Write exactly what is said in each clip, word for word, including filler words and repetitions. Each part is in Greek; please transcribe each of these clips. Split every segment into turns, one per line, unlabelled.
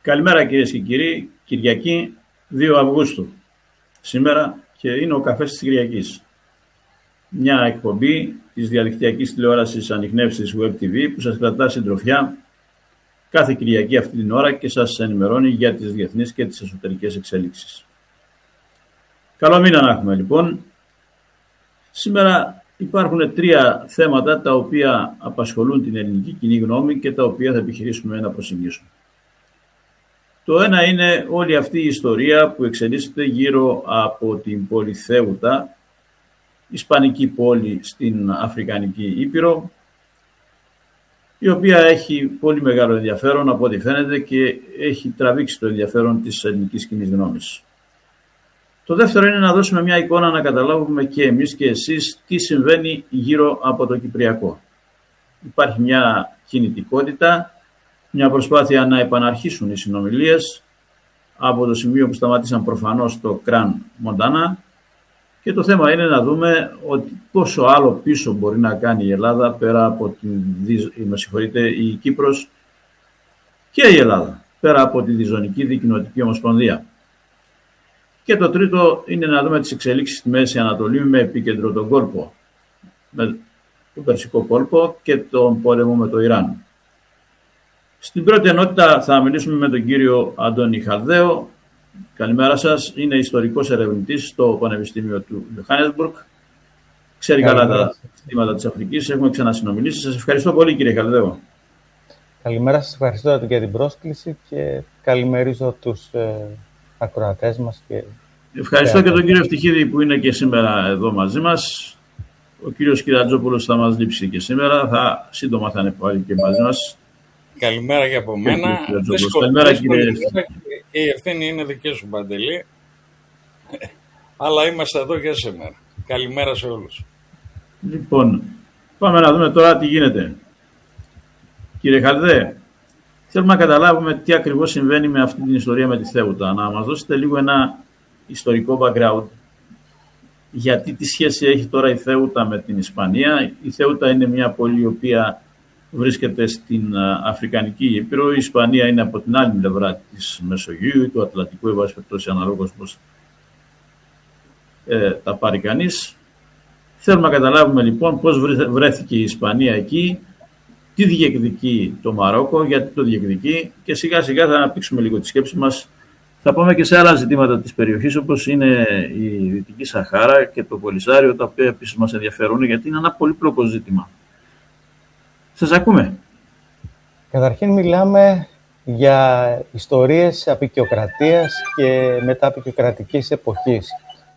Καλημέρα κυρίες και κύριοι, Κυριακή δύο Αυγούστου. Σήμερα και είναι ο καφές της Κυριακής. Μια εκπομπή της διαδικτυακής τηλεόρασης Ανιχνεύσης Web τι βι που σας κρατά συντροφιά κάθε Κυριακή αυτή την ώρα και σας ενημερώνει για τις διεθνείς και τις εσωτερικές εξέλιξεις. Καλό μήνα να έχουμε λοιπόν. Σήμερα υπάρχουν τρία θέματα τα οποία απασχολούν την ελληνική κοινή γνώμη και τα οποία θα επιχειρήσουμε να προσεγγίσουμε. Το ένα είναι όλη αυτή η ιστορία που εξελίσσεται γύρω από την πόλη Θέουτα, ισπανική πόλη στην Αφρικανική Ήπειρο, η οποία έχει πολύ μεγάλο ενδιαφέρον από ό,τι φαίνεται και έχει τραβήξει το ενδιαφέρον της ελληνικής κοινής γνώμης. Το δεύτερο είναι να δώσουμε μια εικόνα να καταλάβουμε και εμείς και εσείς τι συμβαίνει γύρω από το Κυπριακό. Υπάρχει μια κινητικότητα, μια προσπάθεια να επαναρχίσουν οι συνομιλίες από το σημείο που σταμάτησαν προφανώς στο Κραν Μοντάνα και το θέμα είναι να δούμε ότι πόσο άλλο πίσω μπορεί να κάνει η Ελλάδα πέρα από την, με συγχωρείτε, η Κύπρος και η Ελλάδα, πέρα από τη διζωνική δικοινοτική ομοσπονδία. Και το τρίτο είναι να δούμε τις εξελίξεις στη Μέση Ανατολή με επίκεντρο τον κόλπο, με τον Περσικό κόλπο και τον πόλεμο με το Ιράν. Στην πρώτη ενότητα θα μιλήσουμε με τον κύριο Αντώνη Χαλδαίο. Καλημέρα σας. Είναι ιστορικός ερευνητής στο Πανεπιστήμιο του Johannesburg. Ξέρει καλά τα ζητήματα της Αφρικής. Έχουμε ξανασυνομιλήσει. Σας ευχαριστώ πολύ κύριε Χαλδαίο.
Καλημέρα σας. Ευχαριστώ για την πρόσκληση και καλημερίζω τους ε, ακροατές μας. Και...
Ευχαριστώ και τον κύριο Ευτυχίδη που είναι και σήμερα εδώ μαζί μας. Ο κύριος Κυρατζόπουλος θα μας λείψει και σήμερα. Θα, σύντομα θα είναι πάλι και μαζί μας.
Καλημέρα και από μένα.
Καλημέρα κύριε.
Η ευθύνη είναι δική σου, Παντελή. Αλλά είμαστε εδώ και σήμερα. Καλημέρα σε όλους.
Λοιπόν, πάμε να δούμε τώρα τι γίνεται. Κύριε Χαλδέ, θέλουμε να καταλάβουμε τι ακριβώς συμβαίνει με αυτή την ιστορία με τη Θέουτα. Να μας δώσετε λίγο ένα ιστορικό background. Γιατί τι σχέση έχει τώρα η Θέουτα με την Ισπανία. Η Θέουτα είναι μια πόλη η οποία βρίσκεται στην Αφρικανική Ήπειρο. Η Ισπανία είναι από την άλλη πλευρά της Μεσογείου ή του Ατλαντικού, εν πάση περιπτώσει, αναλόγως πώς ε, τα πάρει κανείς. Θέλουμε να καταλάβουμε λοιπόν πώς βρέθηκε η Ισπανία εκεί, τι διεκδικεί το Μαρόκο, γιατί το διεκδικεί και σιγά σιγά θα αναπτύξουμε λίγο τη σκέψη μας. Θα πάμε και σε άλλα ζητήματα της περιοχής όπως είναι η Δυτική Σαχάρα και το Πολυσάριο, τα οποία επίσης μας ενδιαφέρουν γιατί είναι ένα πολύπλοκο ζήτημα. Σας ακούμε.
Καταρχήν μιλάμε για ιστορίες αποικιοκρατίας και μεταπικιοκρατικής εποχής.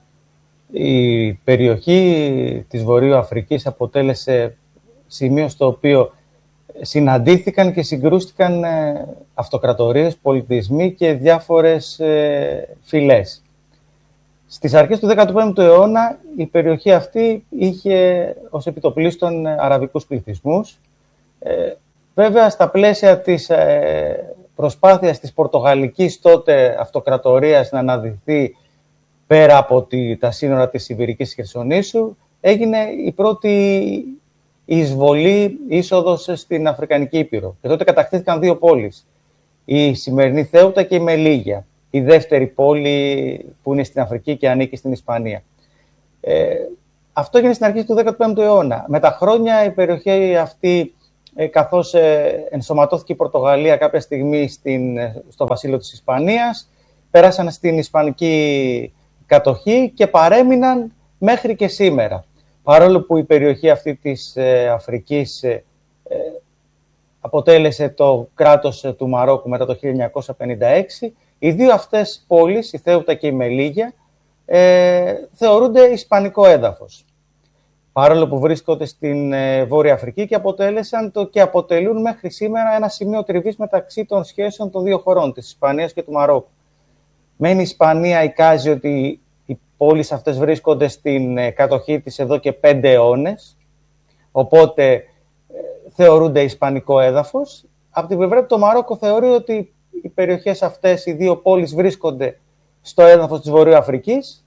Η περιοχή της Βορείου Αφρικής αποτέλεσε σημείο στο οποίο συναντήθηκαν και συγκρούστηκαν αυτοκρατορίες, πολιτισμοί και διάφορες φυλές. Στις αρχές του δέκατου πέμπτου αιώνα η περιοχή αυτή είχε ως επιτοπλίστων αραβικούς πληθυσμούς. Ε, βέβαια, στα πλαίσια της ε, προσπάθειας της Πορτογαλικής τότε αυτοκρατορίας να αναδυθεί πέρα από τη, τα σύνορα της Ιβηρικής Χερσονήσου, έγινε η πρώτη εισβολή, είσοδος στην Αφρικανική Ήπειρο. Και τότε κατακτήθηκαν δύο πόλεις, η σημερινή Θέουτα και η Μελίγια, η δεύτερη πόλη που είναι στην Αφρική και ανήκει στην Ισπανία. Ε, αυτό έγινε στην αρχή του δέκατου πέμπτου αιώνα. Με τα χρόνια η περιοχή αυτή, Ε, καθώς ε, ενσωματώθηκε η Πορτογαλία κάποια στιγμή στην, στο βασίλειο της Ισπανίας, πέρασαν στην Ισπανική κατοχή και παρέμειναν μέχρι και σήμερα. Παρόλο που η περιοχή αυτή της ε, Αφρικής ε, ε, αποτέλεσε το κράτος ε, του Μαρόκου μετά το χίλια εννιακόσια πενήντα έξι, οι δύο αυτές πόλεις, η Θέουτα και η Μελίγια, ε, θεωρούνται ισπανικό έδαφος. Παρόλο που βρίσκονται στην ε, Βόρεια Αφρική και αποτέλεσαν το και αποτελούν μέχρι σήμερα ένα σημείο τριβής μεταξύ των σχέσεων των δύο χωρών, της Ισπανίας και του Μαρόκου. Μεν η Ισπανία εικάζει ότι οι πόλεις αυτές βρίσκονται στην ε, κατοχή της εδώ και πέντε αιώνες, οπότε ε, θεωρούνται ισπανικό έδαφος. Από την πλευρά του το Μαρόκο θεωρεί ότι οι περιοχές αυτές, οι δύο πόλεις βρίσκονται στο έδαφος της Βορείου Αφρικής,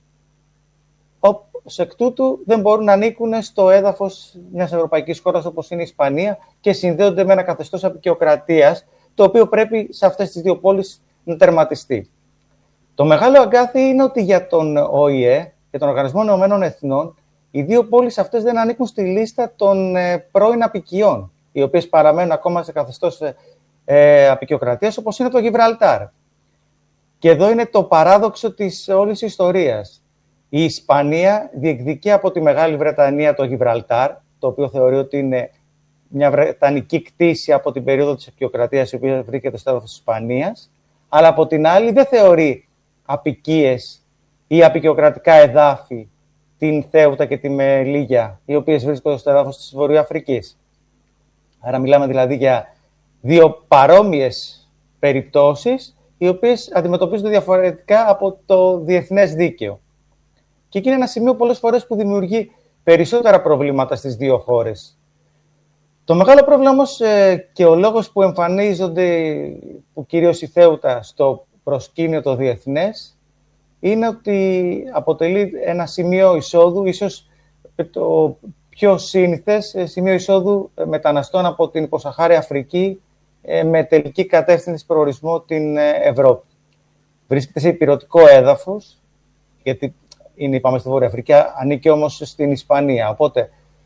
ως εκ τούτου δεν μπορούν να ανήκουν στο έδαφος μιας ευρωπαϊκής χώρας όπως είναι η Ισπανία και συνδέονται με ένα καθεστώς αποικιοκρατίας, το οποίο πρέπει σε αυτές τις δύο πόλεις να τερματιστεί. Το μεγάλο αγκάθι είναι ότι για τον Ο Η Ε, για τον Οργανισμό Ηνωμένων Εθνών, οι δύο πόλεις αυτές δεν ανήκουν στη λίστα των ε, πρώην αποικιών, οι οποίες παραμένουν ακόμα σε καθεστώς ε, ε, αποικιοκρατίας, όπως είναι το Γιβραλτάρ. Και εδώ είναι το παράδοξο της όλης ιστορίας. Η Ισπανία διεκδικεί από τη Μεγάλη Βρετανία το Γιβραλτάρ, το οποίο θεωρεί ότι είναι μια βρετανική κτήση από την περίοδο της αποικιοκρατίας, η οποία βρίσκεται στο έδαφος της Ισπανίας, αλλά από την άλλη δεν θεωρεί αποικίες ή αποικιοκρατικά εδάφη την Θέουτα και τη Μελίγια, οι οποίες βρίσκονται στο έδαφος της Βορειοαφρικής. Άρα μιλάμε δηλαδή για δύο παρόμοιες περιπτώσεις, οι οποίες αντιμετωπίζονται διαφορετικά από το διεθνές δίκαιο. Και εκεί είναι ένα σημείο πολλές φορές που δημιουργεί περισσότερα προβλήματα στις δύο χώρες. Το μεγάλο πρόβλημα όμως ε, και ο λόγος που εμφανίζονται, που κυρίως η Θέουτα στο προσκήνιο το διεθνές, είναι ότι αποτελεί ένα σημείο εισόδου, ίσως το πιο σύνηθες σημείο εισόδου μεταναστών από την υποσαχάρια Αφρική με τελική κατεύθυνση προορισμό την Ευρώπη. Βρίσκεται σε υπηρετικό έδαφος, γιατί είναι, είπαμε, στη Βόρεια Αφρική, ανήκει όμως στην Ισπανία. Οπότε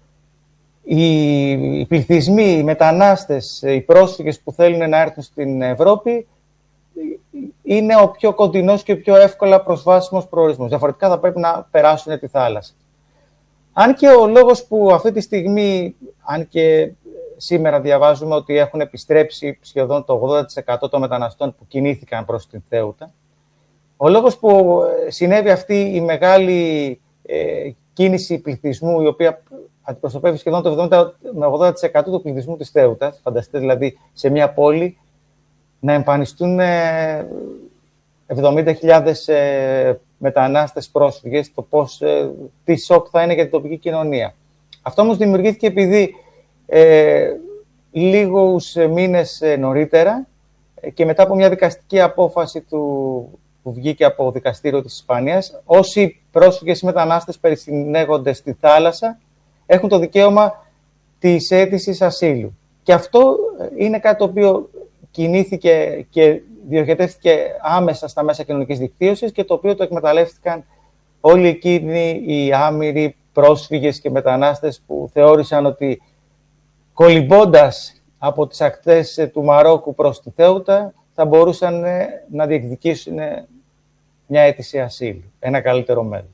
οι πληθυσμοί, οι μετανάστες, οι πρόσφυγες που θέλουν να έρθουν στην Ευρώπη είναι ο πιο κοντινός και ο πιο εύκολα προσβάσιμος προορισμός. Διαφορετικά θα πρέπει να περάσουν τη θάλασσα. Αν και ο λόγος που αυτή τη στιγμή, αν και σήμερα διαβάζουμε ότι έχουν επιστρέψει σχεδόν το ογδόντα τοις εκατό των μεταναστών που κινήθηκαν προς την Θέουτα, ο λόγος που συνέβη αυτή η μεγάλη ε, κίνηση πληθυσμού, η οποία αντιπροσωπεύει σχεδόν το εβδομήντα με ογδόντα τοις εκατό του πληθυσμού της Θέουτας, φανταστείτε δηλαδή σε μια πόλη να εμφανιστούν εβδομήντα χιλιάδες ε, μετανάστες πρόσφυγες, το πώς, ε, τι σοκ θα είναι για την τοπική κοινωνία. Αυτό όμως δημιουργήθηκε επειδή ε, λίγους μήνες νωρίτερα ε, και μετά από μια δικαστική απόφαση του, που βγήκε από δικαστήριο της Ισπανίας, όσοι πρόσφυγες ή μετανάστες περισυνέγονται στη θάλασσα έχουν το δικαίωμα της αίτησης ασύλου. Και αυτό είναι κάτι το οποίο κινήθηκε και διοχετεύτηκε άμεσα στα μέσα κοινωνικής δικτύωσης και το οποίο το εκμεταλλεύτηκαν όλοι εκείνοι οι άμυροι πρόσφυγες και μετανάστες που θεώρησαν ότι κολυμπώντας από τις ακτές του Μαρόκου προς τη Θέουτα θα μπορούσαν να διεκδικήσουν μια αίτηση ασύλου, ένα καλύτερο μέλλον.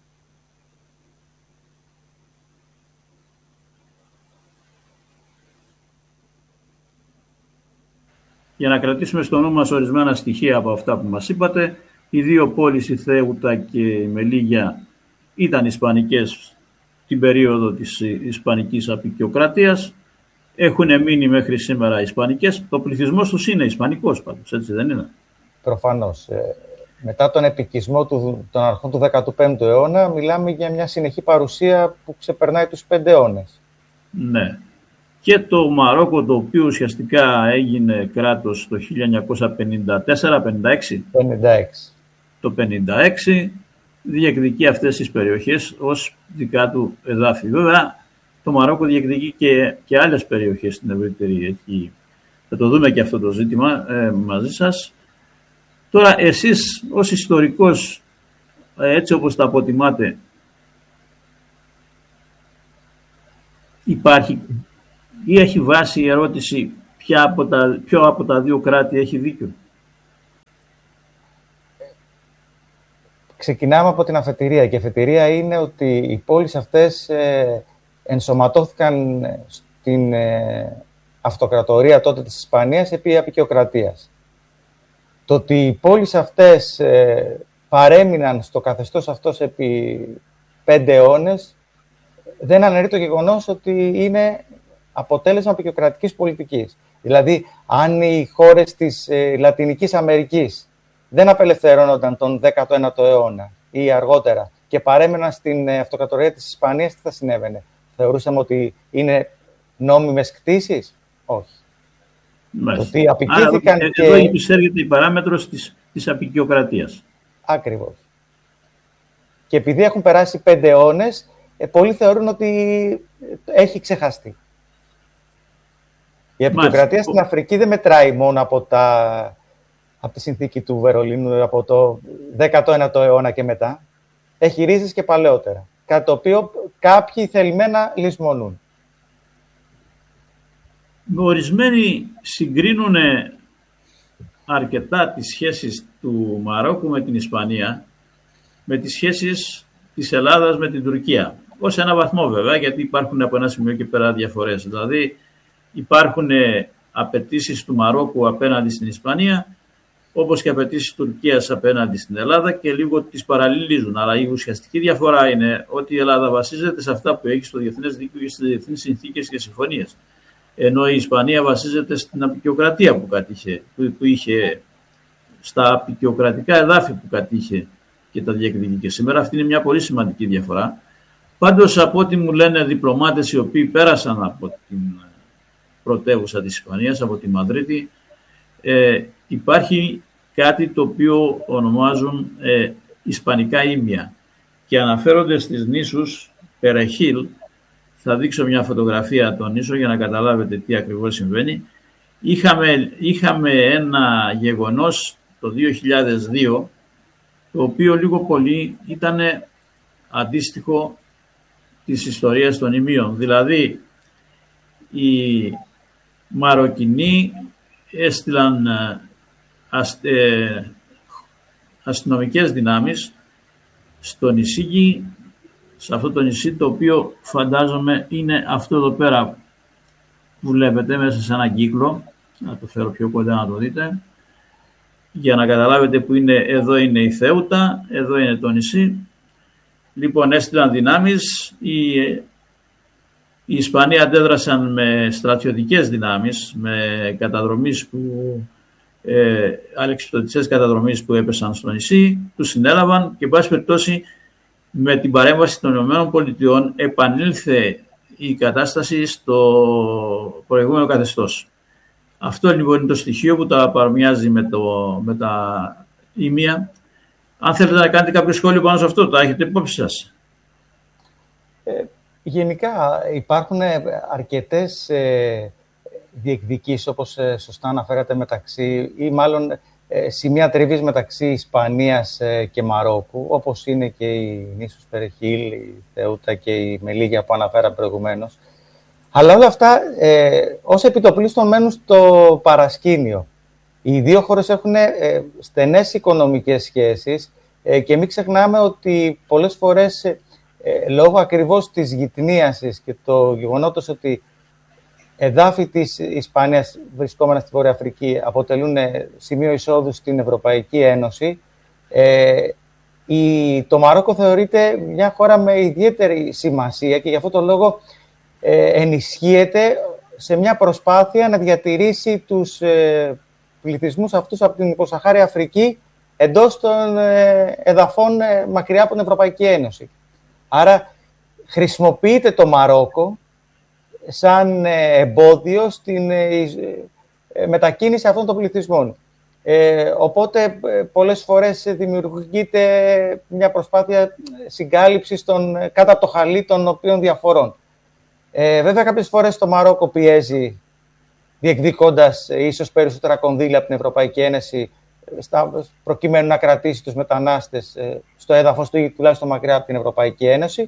Για να κρατήσουμε στο νου μας ορισμένα στοιχεία από αυτά που μας είπατε, οι δύο πόλεις, η Θέουτα και η Μελίγια, ήταν ισπανικές την περίοδο της ισπανικής αποικιοκρατίας. Έχουν μείνει μέχρι σήμερα ισπανικές. Το πληθυσμός τους είναι ισπανικός πάντως, έτσι δεν είναι?
Προφανώς. Μετά τον επικισμό του, των αρχών του δέκατου πέμπτου αιώνα, μιλάμε για μια συνεχή παρουσία που ξεπερνάει τους πέντε αιώνες.
Ναι. Και το Μαρόκο, το οποίο ουσιαστικά έγινε κράτος το χίλια εννιακόσια πενήντα τέσσερα πενήντα έξι.
πενήντα έξι.
Το πενήντα έξι διεκδικεί αυτές τις περιοχές ως δικά του εδάφη. Βέβαια, το Μαρόκο διεκδικεί και, και άλλες περιοχές στην ευρύτερη εκεί. Θα το δούμε και αυτό το ζήτημα ε, μαζί σας. Τώρα, εσείς ως ιστορικός, ε, έτσι όπως τα αποτιμάτε, υπάρχει ή έχει βάση η ερώτηση ποια από τα, ποιο από τα δύο κράτη έχει δίκιο?
Ξεκινάμε από την αφετηρία και η αφετηρία είναι ότι οι πόλεις αυτές ε, ενσωματώθηκαν στην ε, αυτοκρατορία τότε της Ισπανίας επί αποικιοκρατίας. Το ότι οι πόλεις αυτές ε, παρέμειναν στο καθεστώς αυτός επί πέντε αιώνες δεν αναιρεί το γεγονός ότι είναι αποτέλεσμα αποικιοκρατικής πολιτικής. Δηλαδή, αν οι χώρες της ε, Λατινικής Αμερικής δεν απελευθερώνονταν τον δέκατο ένατο αιώνα ή αργότερα και παρέμεναν στην ε, αυτοκρατορία της Ισπανίας, τι θα συνέβαινε? Θεωρούσαμε ότι είναι νόμιμες κτήσεις? Όχι.
Μάλιστα.
Ότι απικήθηκαν
Άρα,
και...
εδώ επισέρχεται η παράμετρος της, της αποικιοκρατίας.
Ακριβώς. Και επειδή έχουν περάσει πέντε αιώνες, ε, πολλοί θεωρούν ότι έχει ξεχαστεί. Η αποικιοκρατία στην Αφρική δεν μετράει μόνο από, τα, από τη συνθήκη του Βερολίνου από το δέκατο ένατο αιώνα και μετά. Έχει ρίζες και παλαιότερα. Κάτι το οποίο κάποιοι θελημένα λησμονούν.
Ορισμένοι συγκρίνουν αρκετά τις σχέσεις του Μαρόκου με την Ισπανία με τις σχέσεις της Ελλάδας με την Τουρκία. Ως ένα βαθμό βέβαια, γιατί υπάρχουν από ένα σημείο και πέρα διαφορές. Δηλαδή υπάρχουν απαιτήσεις του Μαρόκου απέναντι στην Ισπανία, όπως και απαιτήσεις της Τουρκίας απέναντι στην Ελλάδα και λίγο τις παραλληλίζουν. Αλλά η ουσιαστική διαφορά είναι ότι η Ελλάδα βασίζεται σε αυτά που έχει στο διεθνές δίκαιο και στις διεθνείς συνθήκες και συμφωνίες. Ενώ η Ισπανία βασίζεται στην αποικιοκρατία που, κατήχε, που, που είχε, στα αποικιοκρατικά εδάφη που κατήχε και τα διεκδικεί. Σήμερα αυτή είναι μια πολύ σημαντική διαφορά. Πάντως, από ό,τι μου λένε διπλωμάτες οι οποίοι πέρασαν από την πρωτεύουσα της Ισπανίας, από τη Μαδρίτη, ε, υπάρχει κάτι το οποίο ονομάζουν ε, ισπανικά ήμια και αναφέρονται στις νήσους Περεχίλ. Θα δείξω μια φωτογραφία των νήσων για να καταλάβετε τι ακριβώς συμβαίνει. Είχαμε, είχαμε ένα γεγονός το δύο χιλιάδες δύο, το οποίο λίγο πολύ ήταν αντίστοιχο της ιστορίας των ημίων. Δηλαδή, οι Μαροκινοί έστειλαν αστε, αστυνομικές δυνάμεις στο νησί, σε αυτό το νησί, το οποίο φαντάζομαι είναι αυτό εδώ πέρα που βλέπετε μέσα σε έναν κύκλο. Να το φέρω πιο κοντά να το δείτε, για να καταλάβετε που είναι. Εδώ είναι η Θέουτα, εδώ είναι το νησί. Λοιπόν, έστειλαν δυνάμεις, οι, οι Ισπανοί αντέδρασαν με στρατιωτικές δυνάμεις, με καταδρομείς που, ε, αλεξιπτωτικές καταδρομείς που έπεσαν στο νησί, τους συνέλαβαν και, εν πάση περιπτώσει, με την παρέμβαση των ΗΠΑ επανήλθε η κατάσταση στο προηγούμενο καθεστώς. Αυτό λοιπόν είναι το στοιχείο που τα παρομοιάζει με, το, με τα ήμια. Αν θέλετε να κάνετε κάποιο σχόλιο πάνω σε αυτό, το έχετε υπόψη σας.
Ε, γενικά υπάρχουν αρκετές ε, διεκδικήσεις, όπως ε, σωστά αναφέρατε, μεταξύ, ή μάλλον ε, σημεία τριβής μεταξύ Ισπανίας ε, και Μαρόκου, όπως είναι και η νήσους Περεχίλ, η Θεούτα και η Μελίγια που αναφέρα προηγουμένως. Αλλά όλα αυτά ε, ως επιτοπλίστων μένουν στο παρασκήνιο. Οι δύο χώρες έχουν ε, στενές οικονομικές σχέσεις ε, και μην ξεχνάμε ότι πολλές φορές ε, ε, λόγω ακριβώς της γειτνίασης και το γεγονότος ότι εδάφη της Ισπανίας βρισκόμενα στη Βόρεια Αφρική αποτελούν σημείο εισόδου στην Ευρωπαϊκή Ένωση, ε, η, το Μαρόκο θεωρείται μια χώρα με ιδιαίτερη σημασία και γι' αυτό το λόγο ε, ενισχύεται σε μια προσπάθεια να διατηρήσει τους ε, πληθυσμούς αυτούς από την υποσαχάρια Αφρική εντός των ε, εδαφών ε, μακριά από την Ευρωπαϊκή Ένωση. Άρα χρησιμοποιείται το Μαρόκο σαν ε, εμπόδιο στην ε, ε, μετακίνηση αυτών των πληθυσμών. Ε, οπότε ε, πολλές φορές δημιουργείται μια προσπάθεια συγκάλυψης των, κάτω από το χαλί των οποίων διαφορών. Ε, βέβαια κάποιες φορές το Μαρόκο πιέζει διεκδικώντας ε, ίσως περισσότερα κονδύλια από την Ευρωπαϊκή Ένωση στα, προκειμένου να κρατήσει τους μετανάστες ε, στο έδαφος του ή τουλάχιστον μακριά από την Ευρωπαϊκή Ένωση.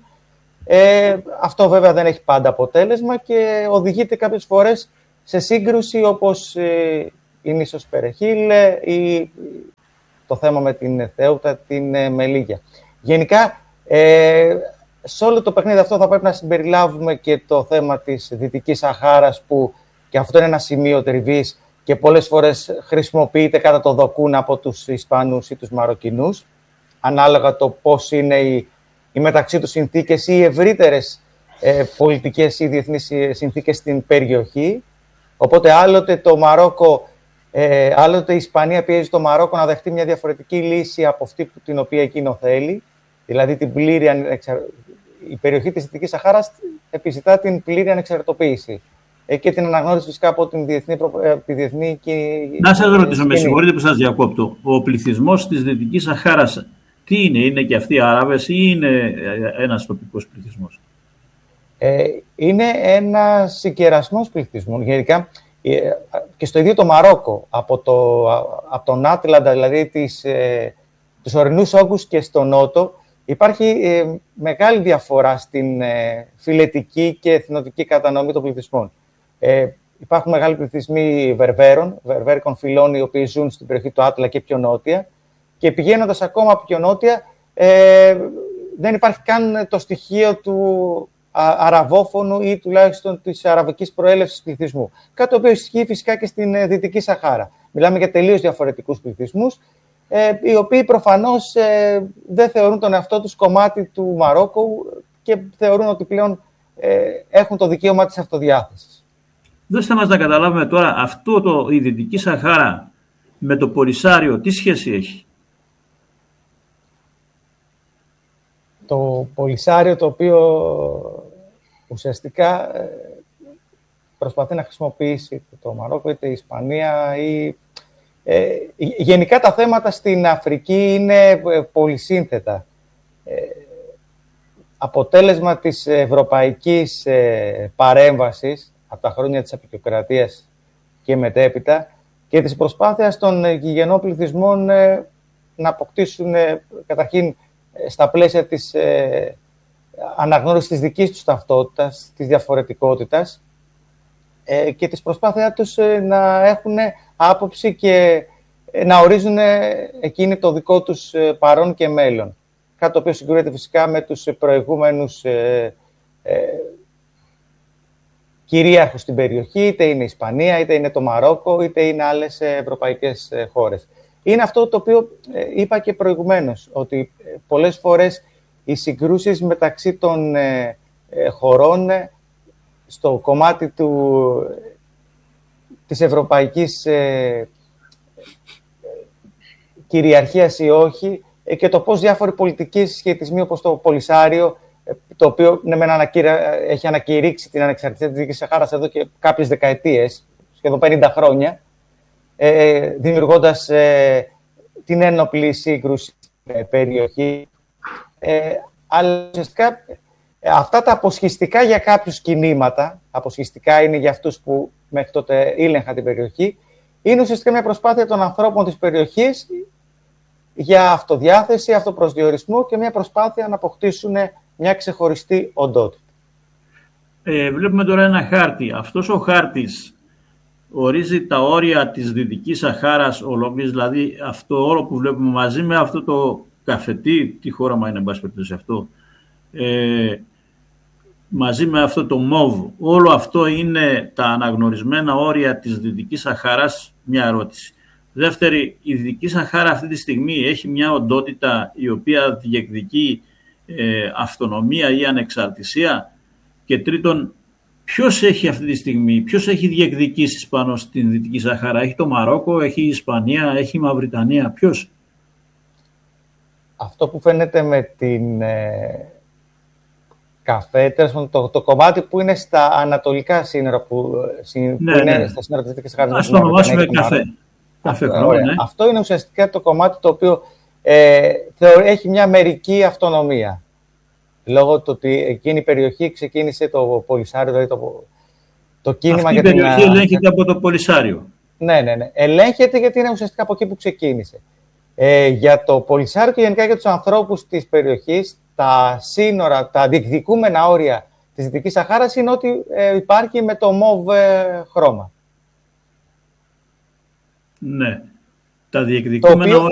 Ε, αυτό βέβαια δεν έχει πάντα αποτέλεσμα και οδηγείται κάποιες φορές σε σύγκρουση όπως ε, η νήσος Περεχίλ ή το θέμα με την Θεούτα, την ε, Μελίγια. Γενικά, ε, σε όλο το παιχνίδι αυτό θα πρέπει να συμπεριλάβουμε και το θέμα της Δυτικής Σαχάρας, που και αυτό είναι ένα σημείο τριβής και πολλές φορές χρησιμοποιείται κατά το δοκούν από τους Ισπανούς ή τους Μαροκινούς, ανάλογα το πώς είναι οι, οι μεταξύ τους συνθήκες ή οι ευρύτερες ε, πολιτικές ή διεθνείς συνθήκες στην περιοχή. Οπότε άλλοτε το Μαρόκο, ε, άλλοτε η Ισπανία πιέζει το Μαρόκο να δεχτεί μια διαφορετική λύση από αυτή την οποία εκείνο θέλει, δηλαδή την πλήρη ανεξαρτησία. Η περιοχή της Δυτικής Σαχάρας επιζητά την πλήρη ανεξαρτητοποίηση ε, και την αναγνώριση φυσικά από την διεθνή, τη διεθνή κοινή.
Να σας ρωτήσω, με συγχωρείτε που σας διακόπτω. Ο πληθυσμός της Δυτικής Σαχάρας τι είναι, είναι και αυτοί οι Άραβες ή είναι ένας τοπικός πληθυσμός?
Ε, είναι ένας συγκερασμός πληθυσμών. Γενικά Και στο ίδιο το Μαρόκο, από, το, από τον Άτλαντα, δηλαδή τις, ε, τους ορεινούς όγκους και στο νότο, υπάρχει ε, μεγάλη διαφορά στην ε, φυλετική και εθνοτική κατανομή των πληθυσμών. Ε, υπάρχουν μεγάλοι πληθυσμοί Βερβέρων, βερβέρικων φυλών, οι οποίοι ζουν στην περιοχή του Άτλα και πιο νότια, και πηγαίνοντας ακόμα πιο νότια, ε, δεν υπάρχει καν το στοιχείο του αραβόφωνου ή τουλάχιστον της αραβικής προέλευσης πληθυσμού. Κάτι το οποίο ισχύει φυσικά και στην Δυτική Σαχάρα. Μιλάμε για τελείως διαφορετικούς πληθυσμούς, ε, οι οποίοι προφανώς ε, δεν θεωρούν τον εαυτό τους κομμάτι του Μαρόκου και θεωρούν ότι πλέον ε, έχουν το δικαίωμα της αυτοδιάθεσης.
Δώστε μας να καταλάβουμε τώρα, αυτό το, η Δυτική Σαχάρα με το Πολυσάριο, τι σχέση έχει?
Το Πολυσάριο, το οποίο ουσιαστικά προσπαθεί να χρησιμοποιήσει το Μαρόκο, είτε η Ισπανία ή... Ε, γενικά τα θέματα στην Αφρική είναι πολυσύνθετα. Ε, αποτέλεσμα της ευρωπαϊκής ε, παρέμβασης από τα χρόνια της αποικιοκρατίας και μετέπειτα και της προσπάθειας των γηγενών πληθυσμών ε, να αποκτήσουν ε, καταρχήν στα πλαίσια της ε, αναγνώρισης της δικής τους ταυτότητας, της διαφορετικότητας ε, και της προσπάθειάς τους ε, να έχουν άποψη και ε, να ορίζουν εκείνοι το δικό τους ε, παρόν και μέλλον. Κάτι το οποίο συγκρούεται φυσικά με τους προηγούμενους ε, ε, κυρίαρχους στην περιοχή, είτε είναι η Ισπανία, είτε είναι το Μαρόκο, είτε είναι άλλες ευρωπαϊκές χώρες. Είναι αυτό το οποίο ε, είπα και προηγουμένως, ότι ε, πολλές φορές οι συγκρούσεις μεταξύ των ε, ε, χωρών ε, στο κομμάτι του, ε, της ευρωπαϊκής ε, κυριαρχίας ή όχι ε, και το πώς διάφοροι πολιτικοί συσχετισμοί όπως το Πολυσάριο, ε, το οποίο ναι, με ανακυρα... έχει ανακηρύξει την ανεξαρτησία της Δυτικής Σαχάρας εδώ και κάποιες δεκαετίες, σχεδόν πενήντα χρόνια, Ε, δημιουργώντας ε, την ένοπλη σύγκρουση στην περιοχή. Ε, αλλά ουσιαστικά ε, αυτά τα αποσχιστικά για κάποιους κινήματα, αποσχιστικά είναι για αυτούς που μέχρι τότε ήλεγχαν την περιοχή, είναι ουσιαστικά μια προσπάθεια των ανθρώπων της περιοχής για αυτοδιάθεση, αυτοπροσδιορισμό και μια προσπάθεια να αποκτήσουν μια ξεχωριστή οντότητα.
Ε, βλέπουμε τώρα ένα χάρτη. Αυτός ο χάρτης ορίζει τα όρια της Δυτικής Σαχάρας ολόκληρης, δηλαδή αυτό όλο που βλέπουμε μαζί με αυτό το καφετί, τι χώραμα είναι εν πάση περιπτώσει αυτό, ε, μαζί με αυτό το μόβ, όλο αυτό είναι τα αναγνωρισμένα όρια της Δυτικής Σαχάρας? Μια ερώτηση. Δεύτερη, η Δυτική Σαχάρα αυτή τη στιγμή έχει μια οντότητα η οποία διεκδικεί ε, αυτονομία ή ανεξαρτησία? Και τρίτον, ποιος έχει αυτή τη στιγμή, ποιος έχει διεκδικήσεις πάνω στην Δυτική Σαχάρα? Έχει το Μαρόκο, έχει η Ισπανία, έχει η Μαυριτανία, ποιος?
Αυτό που φαίνεται με την ε, καφέ, το, το κομμάτι που είναι στα ανατολικά σύνορα, που, ναι, που είναι ναι. στα σύνορα της Δυτικής Σαχάρας.
Ας το ονομάσουμε καφέ. καφέ
αυτό, ναι. αυτό είναι ουσιαστικά το κομμάτι το οποίο ε, θεωρεί, έχει μια μερική αυτονομία. Λόγω του ότι εκείνη η περιοχή ξεκίνησε το Πολυσάριο, δηλαδή το, το κίνημα.
Αυτή
για
η περιοχή
την,
ελέγχεται από το Πολυσάριο.
Ναι, ναι, ναι. Ελέγχεται γιατί είναι ουσιαστικά από εκεί που ξεκίνησε. Ε, για το Πολυσάριο και γενικά για τους ανθρώπους της περιοχής, τα σύνορα, τα διεκδικούμενα όρια της Δυτικής Σαχάρας είναι ότι ε, υπάρχει με το μοβ ε, χρώμα.
Ναι. Τα διεκδικούμενα όρια